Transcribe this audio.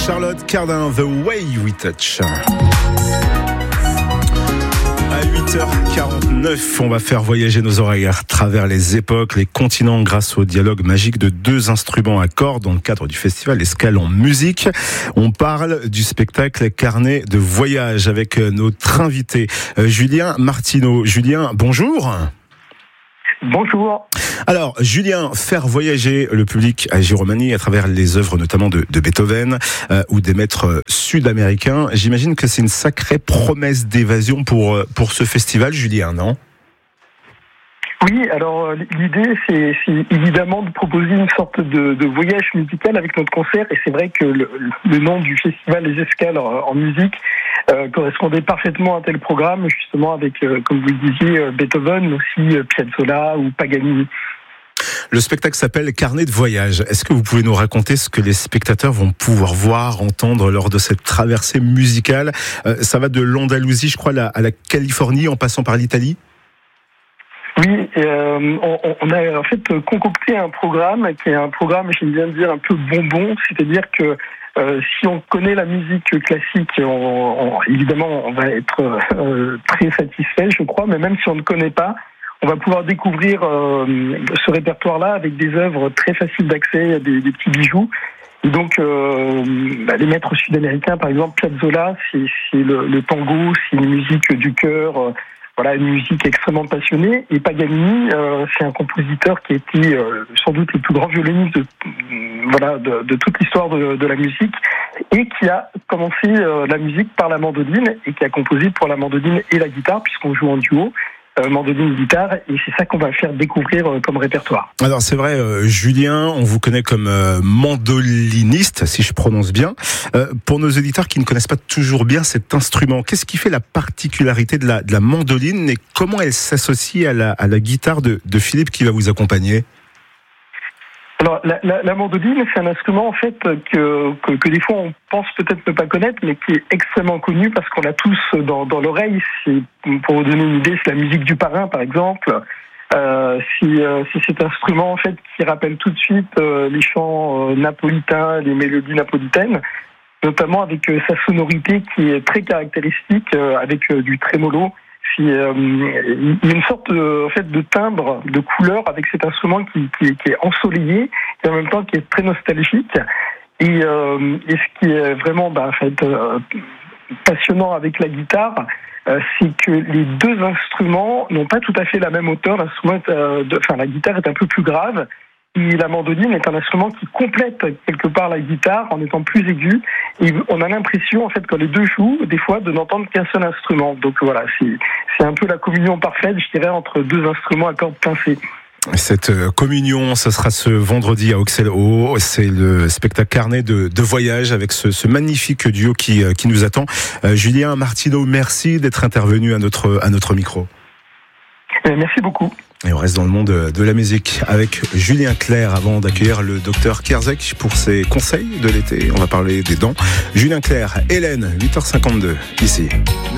Charlotte Cardin, The Way We Touch. À 8h49, on va faire voyager nos oreilles à travers les époques, les continents grâce au dialogue magique de deux instruments à cordes dans le cadre du festival Escale en musique. On parle du spectacle Carnet de voyage avec notre invité Julien Martineau. Julien, bonjour. Bonjour. Alors, Julien, faire voyager le public à Giromagny à travers les œuvres notamment de Beethoven ou des maîtres sud-américains, j'imagine que c'est une sacrée promesse d'évasion pour ce festival, Julien, non ? Oui, alors l'idée c'est évidemment de proposer une sorte de voyage musical avec notre concert, et c'est vrai que le nom du festival Les Escales en musique correspondait parfaitement à tel programme, justement avec, comme vous le disiez, Beethoven, aussi Piazzolla ou Paganini. Le spectacle s'appelle Carnet de voyage. Est-ce que vous pouvez nous raconter ce que les spectateurs vont pouvoir voir, entendre lors de cette traversée musicale ? Ça va de l'Andalousie, je crois, à la Californie, en passant par l'Italie ? Oui, on a en fait concocté un programme qui est un programme, j'aime bien dire, un peu bonbon, c'est-à-dire que si on connaît la musique classique, évidemment on va être très satisfait, je crois, mais même si on ne connaît pas, on va pouvoir découvrir ce répertoire-là avec des œuvres très faciles d'accès, des petits bijoux. Et donc, les maîtres sud-américains, par exemple, Piazzolla, c'est le tango, c'est une musique du cœur, une musique extrêmement passionnée. Et Paganini, c'est un compositeur qui a été sans doute le plus grand violoniste de toute l'histoire de la musique, et qui a commencé la musique par la mandoline et qui a composé pour la mandoline et la guitare, puisqu'on joue en duo. Mandoline, guitare, et c'est ça qu'on va faire découvrir comme répertoire. Alors c'est vrai, Julien, on vous connaît comme mandoliniste, si je prononce bien. Pour nos auditeurs qui ne connaissent pas toujours bien cet instrument, qu'est-ce qui fait la particularité de la mandoline et comment elle s'associe à la guitare de Philippe qui va vous accompagner ? Alors, la mandoline, c'est un instrument en fait que des fois on pense peut-être ne pas connaître, mais qui est extrêmement connu parce qu'on l'a tous dans l'oreille. C'est, pour vous donner une idée, c'est la musique du parrain, par exemple. C'est cet instrument en fait qui rappelle tout de suite les chants napolitains, les mélodies napolitaines, notamment avec sa sonorité qui est très caractéristique, avec du trémolo. Il y a une sorte de timbre, de couleur avec cet instrument qui est ensoleillé et en même temps qui est très nostalgique. Et ce qui est vraiment passionnant avec la guitare, c'est que les deux instruments n'ont pas tout à fait la même hauteur. La guitare est un peu plus grave. Et la mandoline est un instrument qui complète quelque part la guitare en étant plus aigu. Et on a l'impression, en fait, quand les deux jouent, des fois, de n'entendre qu'un seul instrument. Donc voilà, c'est un peu la communion parfaite, je dirais, entre deux instruments à cordes pincées. Cette communion, ça sera ce vendredi à Auxerre. C'est le spectacle Carnet de voyage avec ce magnifique duo qui nous attend. Julien Martineau, merci d'être intervenu à notre micro. Merci beaucoup. Et on reste dans le monde de la musique avec Julien Clerc avant d'accueillir le docteur Kierzek pour ses conseils de l'été. On va parler des dents. Julien Clerc, Hélène, 8h52, ici.